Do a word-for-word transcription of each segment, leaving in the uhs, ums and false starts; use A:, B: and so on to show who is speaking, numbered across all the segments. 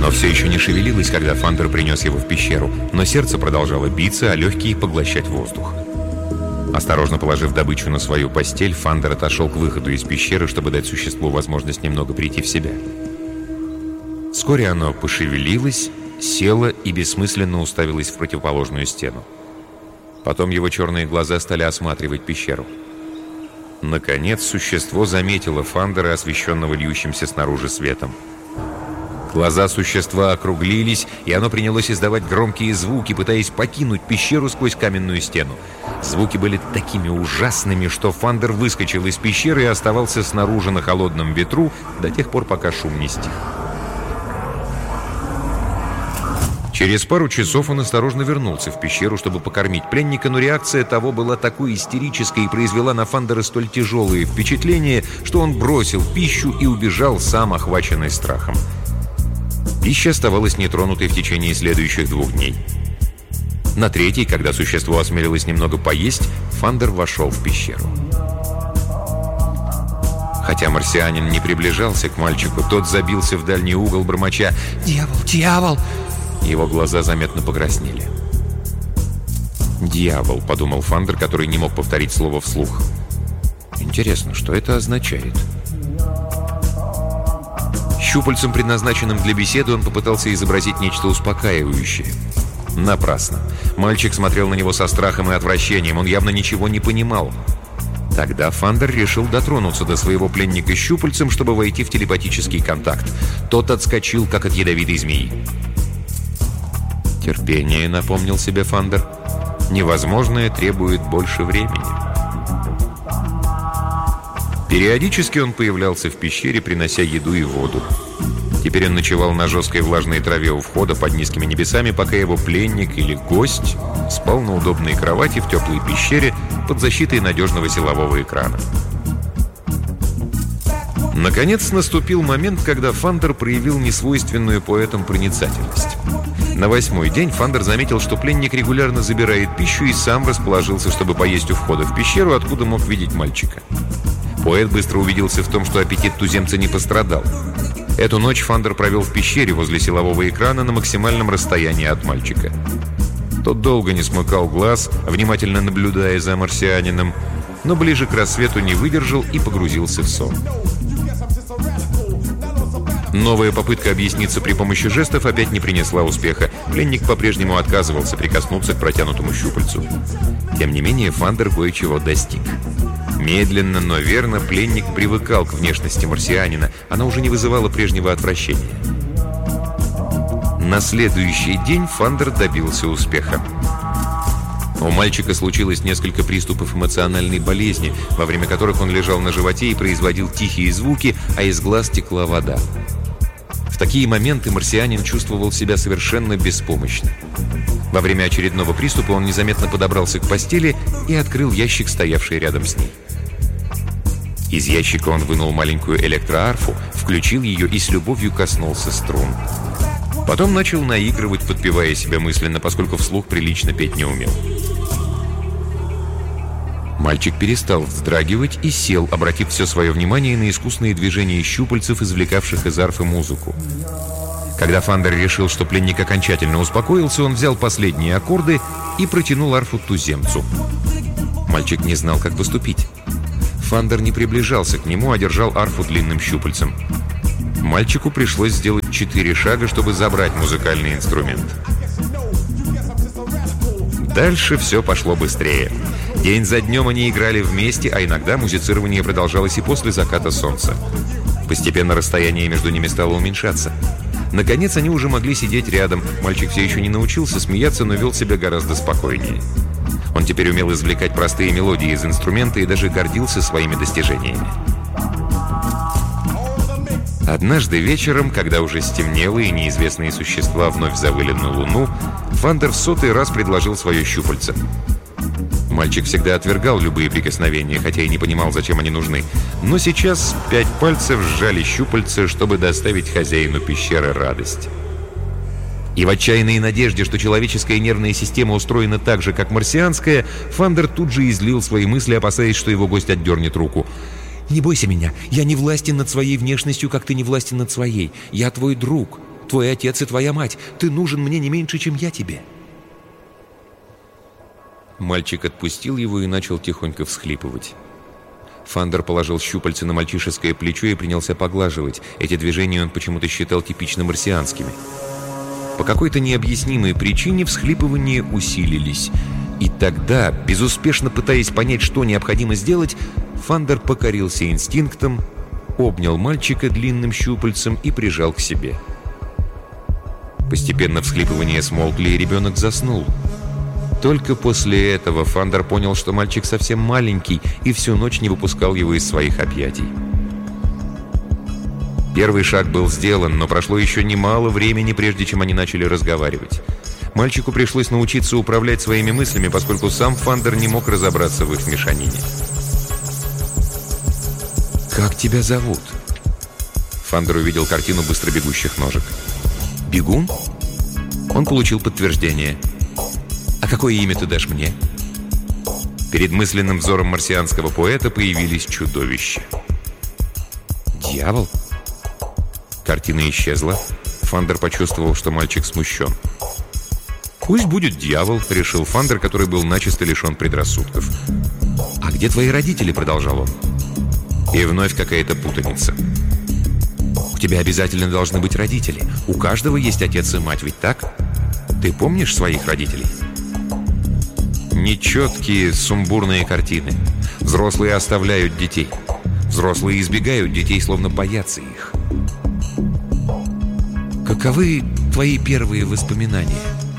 A: Оно все еще не шевелилось, когда Фандер принес его в пещеру, но сердце продолжало биться, а легкие поглощать воздух. Осторожно положив добычу на свою постель, Фандер отошел к выходу из пещеры, чтобы дать существу возможность немного прийти в себя. Вскоре оно пошевелилось, село и бессмысленно уставилось в противоположную стену. Потом его черные глаза стали осматривать пещеру. Наконец, существо заметило Фандера, освещенного льющимся снаружи светом. Глаза существа округлились, и оно принялось издавать громкие звуки, пытаясь покинуть пещеру сквозь каменную стену. Звуки были такими ужасными, что Фандер выскочил из пещеры и оставался снаружи на холодном ветру до тех пор, пока шум не стих. Через пару часов он осторожно вернулся в пещеру, чтобы покормить пленника, но реакция того была такой истерической и произвела на Фандера столь тяжелые впечатления, что он бросил пищу и убежал, сам охваченный страхом. Пища оставалась нетронутой в течение следующих двух дней. На третий, когда существо осмелилось немного поесть, Фандер вошел в пещеру. Хотя марсианин не приближался к мальчику, тот забился в дальний угол, бормоча «Дьявол! Дьявол!». Его глаза заметно покраснели. «Дьявол», — подумал Фандер, который не мог повторить слово вслух. «Интересно, что это означает?» Щупальцем, предназначенным для беседы, он попытался изобразить нечто успокаивающее. Напрасно. Мальчик смотрел на него со страхом и отвращением. Он явно ничего не понимал. Тогда Фандер решил дотронуться до своего пленника щупальцем, чтобы войти в телепатический контакт. Тот отскочил, как от ядовитой змеи. «Терпение», — напомнил себе Фандер. «Невозможное требует больше времени». Периодически он появлялся в пещере, принося еду и воду. Теперь он ночевал на жесткой влажной траве у входа под низкими небесами, пока его пленник или гость спал на удобной кровати в теплой пещере под защитой надежного силового экрана. Наконец наступил момент, когда Фандер проявил несвойственную поэтам проницательность. На восьмой день Фандер заметил, что пленник регулярно забирает пищу и сам расположился, чтобы поесть у входа в пещеру, откуда мог видеть мальчика. Поэт быстро убедился в том, что аппетит туземца не пострадал. Эту ночь Фандер провел в пещере возле силового экрана на максимальном расстоянии от мальчика. Тот долго не смыкал глаз, внимательно наблюдая за марсианином, но ближе к рассвету не выдержал и погрузился в сон. Новая попытка объясниться при помощи жестов опять не принесла успеха. Пленник по-прежнему отказывался прикоснуться к протянутому щупальцу. Тем не менее, Фандер кое-чего достиг. Медленно, но верно пленник привыкал к внешности марсианина. Она уже не вызывала прежнего отвращения. На следующий день Фандер добился успеха. У мальчика случилось несколько приступов эмоциональной болезни, во время которых он лежал на животе и производил тихие звуки, а из глаз текла вода. В такие моменты марсианин чувствовал себя совершенно беспомощно. Во время очередного приступа он незаметно подобрался к постели и открыл ящик, стоявший рядом с ней. Из ящика он вынул маленькую электроарфу, включил ее и с любовью коснулся струн. Потом начал наигрывать, подпевая себя мысленно, поскольку вслух прилично петь не умел. Мальчик перестал вздрагивать и сел, обратив все свое внимание на искусные движения щупальцев, извлекавших из арфы музыку. Когда Фандер решил, что пленник окончательно успокоился, он взял последние аккорды и протянул арфу туземцу. Мальчик не знал, как поступить. Фандер не приближался к нему, а держал арфу длинным щупальцем. Мальчику пришлось сделать четыре шага, чтобы забрать музыкальный инструмент. Дальше все пошло быстрее. День за днем они играли вместе, а иногда музицирование продолжалось и после заката солнца. Постепенно расстояние между ними стало уменьшаться. Наконец они уже могли сидеть рядом. Мальчик все еще не научился смеяться, но вел себя гораздо спокойнее. Он теперь умел извлекать простые мелодии из инструмента и даже гордился своими достижениями. Однажды вечером, когда уже стемнело и неизвестные существа вновь завыли на луну, Фандер в сотый раз предложил свое щупальце. Мальчик всегда отвергал любые прикосновения, хотя и не понимал, зачем они нужны. Но сейчас пять пальцев сжали щупальца, чтобы доставить хозяину пещеры радость. И в отчаянной надежде, что человеческая нервная система устроена так же, как марсианская, Фандер тут же излил свои мысли, опасаясь, что его гость отдернет руку. «Не бойся меня. Я не властен над своей внешностью, как ты не властен над своей. Я твой друг. Твой отец и твоя мать. Ты нужен мне не меньше, чем я тебе». Мальчик отпустил его и начал тихонько всхлипывать. Фандер положил щупальце на мальчишеское плечо и принялся поглаживать. Эти движения он почему-то считал типично марсианскими. По какой-то необъяснимой причине всхлипывания усилились. И тогда, безуспешно пытаясь понять, что необходимо сделать, Фандер покорился инстинктом, обнял мальчика длинным щупальцем и прижал к себе. Постепенно всхлипывания смолкли, и ребенок заснул. Только после этого Фандер понял, что мальчик совсем маленький, и всю ночь не выпускал его из своих объятий. Первый шаг был сделан, но прошло еще немало времени, прежде чем они начали разговаривать. Мальчику пришлось научиться управлять своими мыслями, поскольку сам Фандер не мог разобраться в их мешанине. «Как тебя зовут?» Фандер увидел картину быстро бегущих ножек. «Бегун?» Он получил подтверждение. «А какое имя ты дашь мне?» Перед мысленным взором марсианского поэта появились чудовища. «Дьявол?» Картина исчезла. Фандер почувствовал, что мальчик смущен. «Пусть будет дьявол», — решил Фандер, который был начисто лишен предрассудков. «А где твои родители?» — продолжал он. И вновь какая-то путаница. «У тебя обязательно должны быть родители. У каждого есть отец и мать, ведь так? Ты помнишь своих родителей?» Нечеткие, сумбурные картины. Взрослые оставляют детей. Взрослые избегают детей, словно боятся их. «Каковы твои первые воспоминания?»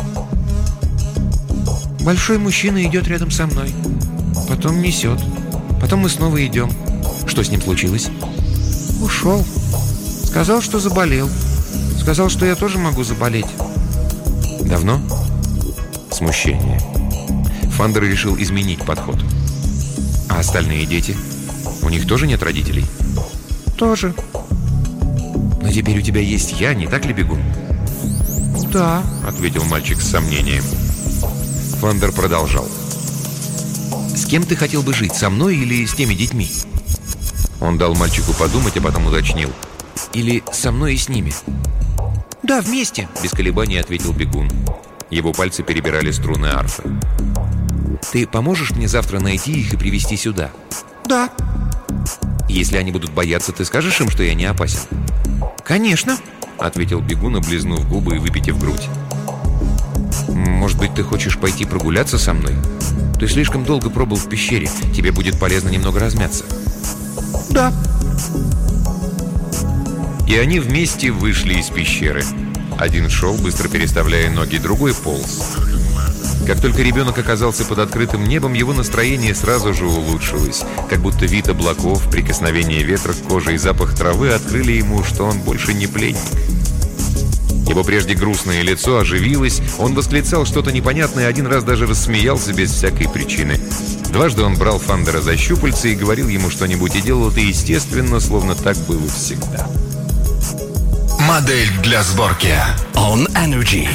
A: «Большой мужчина идет рядом со мной. Потом несет. Потом мы снова идем». «Что с ним случилось?» «Ушел. Сказал, что заболел. Сказал, что я тоже могу заболеть». «Давно?» Смущение. Фандер решил изменить подход. «А остальные дети? У них тоже нет родителей?» «Тоже». «Но теперь у тебя есть я, не так ли, Бегун?» «Да», — ответил мальчик с сомнением. Фандер продолжал. «С кем ты хотел бы жить, со мной или с теми детьми?» Он дал мальчику подумать, а потом уточнил. «Или со мной и с ними?» «Да, вместе», — без колебаний ответил Бегун. Его пальцы перебирали струны арфы. «Ты поможешь мне завтра найти их и привезти сюда?» «Да». «Если они будут бояться, ты скажешь им, что я не опасен?» «Конечно», — ответил Бегун, облизнув губы и выпитив грудь. «Может быть, ты хочешь пойти прогуляться со мной? Ты слишком долго пробыл в пещере. Тебе будет полезно немного размяться». «Да». И они вместе вышли из пещеры. Один шел, быстро переставляя ноги, другой полз. Как только ребенок оказался под открытым небом, его настроение сразу же улучшилось. Как будто вид облаков, прикосновение ветра к коже и запах травы открыли ему, что он больше не пленник. Его прежде грустное лицо оживилось, он восклицал что-то непонятное, один раз даже рассмеялся без всякой причины. Дважды он брал Фандера за щупальца и говорил ему что-нибудь, и делал это естественно, словно так было всегда.
B: Модель для сборки On Energy.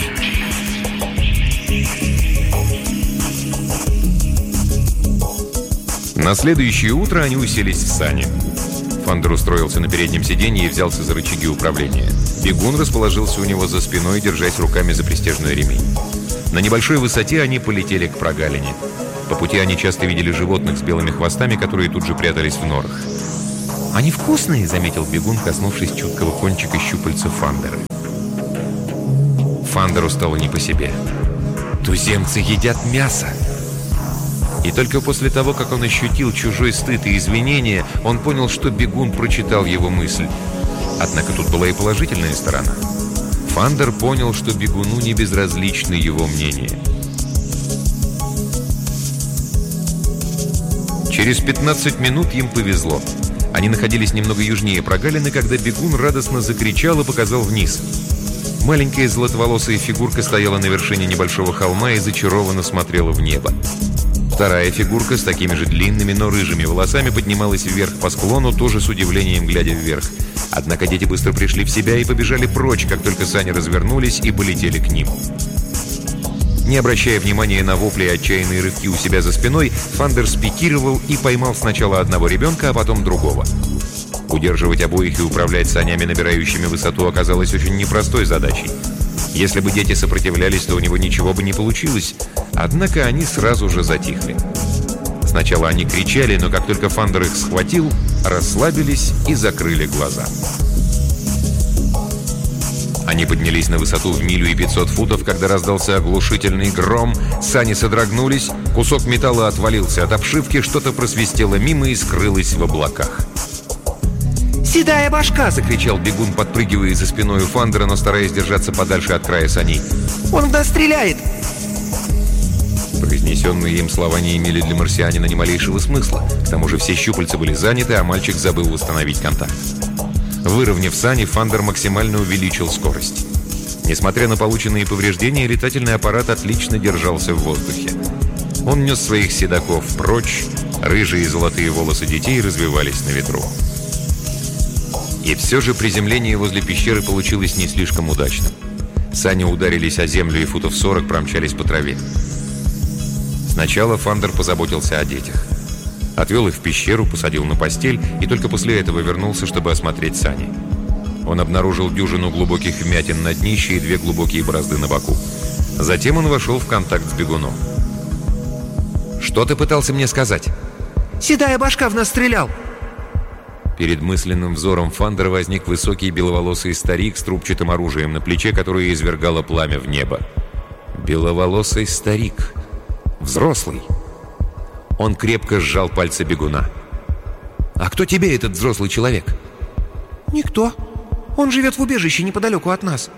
A: На следующее утро они уселись в сани. Фандер устроился на переднем сиденье и взялся за рычаги управления. Бегун расположился у него за спиной, держась руками за пристяжной ремень. На небольшой высоте они полетели к прогалине. По пути они часто видели животных с белыми хвостами, которые тут же прятались в норах. «Они вкусные», — заметил Бегун, коснувшись чуткого кончика щупальца Фандера. Фандеру стало не по себе. «Туземцы едят мясо!» И только после того, как он ощутил чужой стыд и извинения, он понял, что Бегун прочитал его мысль. Однако тут была и положительная сторона. Фандер понял, что Бегуну не безразлично его мнение. Через пятнадцать минут им повезло. Они находились немного южнее прогалины, когда Бегун радостно закричал и показал вниз. Маленькая золотоволосая фигурка стояла на вершине небольшого холма и зачарованно смотрела в небо. Вторая фигурка с такими же длинными, но рыжими волосами поднималась вверх по склону, тоже с удивлением глядя вверх. Однако дети быстро пришли в себя и побежали прочь, как только сани развернулись и полетели к ним. Не обращая внимания на вопли и отчаянные рывки у себя за спиной, Фандер спикировал и поймал сначала одного ребенка, а потом другого. Удерживать обоих и управлять санями, набирающими высоту, оказалось очень непростой задачей. Если бы дети сопротивлялись, то у него ничего бы не получилось. Однако они сразу же затихли. Сначала они кричали, но как только Фандер их схватил, расслабились и закрыли глаза. Они поднялись на высоту в милю и пятьсот футов, когда раздался оглушительный гром, сани содрогнулись, кусок металла отвалился от обшивки, что-то просвистело мимо и скрылось в облаках.
C: «Седая башка!» —
A: закричал бегун, подпрыгивая за спиной у Фандера, но стараясь держаться подальше от края саней.
C: «Он в нас стреляет!»
A: Произнесенные им слова не имели для марсианина ни малейшего смысла. К тому же все щупальца были заняты, а мальчик забыл восстановить контакт. Выровняв сани, Фандер максимально увеличил скорость. Несмотря на полученные повреждения, летательный аппарат отлично держался в воздухе. Он нес своих седаков прочь, рыжие и золотые волосы детей развивались на ветру. И все же приземление возле пещеры получилось не слишком удачным. Сани ударились о землю и футов сорок промчались по траве. Сначала Фандер позаботился о детях. Отвел их в пещеру, посадил на постель и только после этого вернулся, чтобы осмотреть сани. Он обнаружил дюжину глубоких вмятин на днище и две глубокие борозды на боку. Затем он вошел в контакт с бегуном. «Что ты пытался мне сказать?»
C: «Седая башка в нас стрелял!»
A: Перед мысленным взором Фандера возник высокий беловолосый старик с трубчатым оружием на плече, которое извергало пламя в небо. Беловолосый старик. Взрослый. Он крепко сжал пальцы бегуна. «А кто тебе этот взрослый человек?»
C: «Никто. Он живет в убежище неподалеку от нас».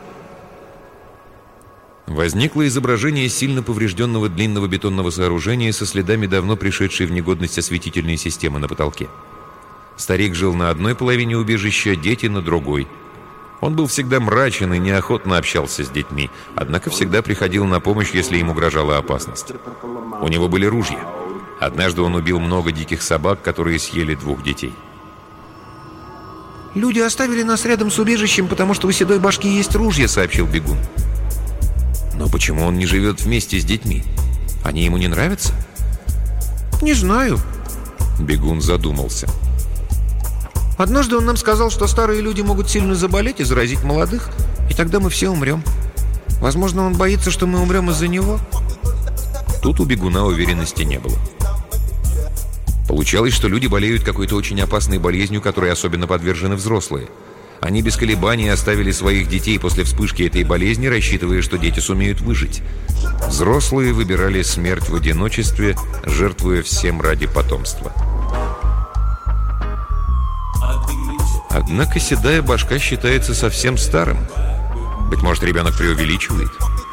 A: Возникло изображение сильно поврежденного длинного бетонного сооружения со следами давно пришедшей в негодность осветительной системы на потолке. Старик жил на одной половине убежища, дети на другой. Он был всегда мрачен и неохотно общался с детьми, однако всегда приходил на помощь, если им угрожала опасность. У него были ружья. Однажды он убил много диких собак, которые съели двух детей.
C: «Люди оставили нас рядом с убежищем, потому что у седой башки есть ружья», — сообщил бегун.
A: «Но почему он не живет вместе с детьми? Они ему не нравятся?»
C: «Не знаю».
A: Бегун задумался.
C: «Однажды он нам сказал, что старые люди могут сильно заболеть и заразить молодых, и тогда мы все умрем. Возможно, он боится, что мы умрем из-за него».
A: Тут у бегуна уверенности не было. Получалось, что люди болеют какой-то очень опасной болезнью, которой особенно подвержены взрослые. Они без колебаний оставили своих детей после вспышки этой болезни, рассчитывая, что дети сумеют выжить. Взрослые выбирали смерть в одиночестве, жертвуя всем ради потомства. Однако седая башка считается совсем старым. Быть может, ребенок преувеличивает?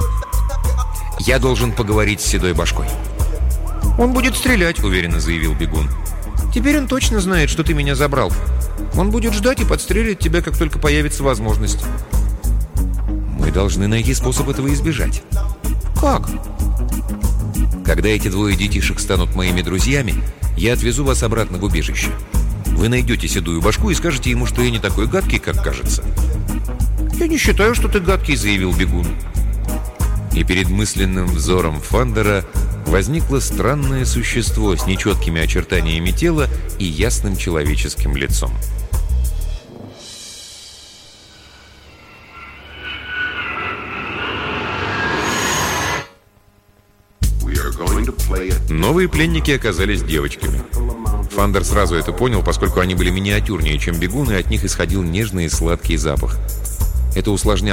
A: Я должен поговорить с седой башкой.
C: «Он будет стрелять»,
A: — уверенно заявил бегун.
C: «Теперь он точно знает, что ты меня забрал. Он будет ждать и подстрелит тебя, как только появится возможность».
A: Мы должны найти способ этого избежать.
C: «Как?»
A: Когда эти двое детишек станут моими друзьями, я отвезу вас обратно в убежище. Вы найдете седую башку и скажете ему, что я не такой гадкий, как кажется.
C: «Я не считаю, что ты гадкий», — заявил бегун.
A: И перед мысленным взором Фандера возникло странное существо с нечеткими очертаниями тела и ясным человеческим лицом. Новые пленники оказались девочками. Фандер сразу это понял, поскольку они были миниатюрнее, чем бегун, и от них исходил нежный и сладкий запах. Это усложняло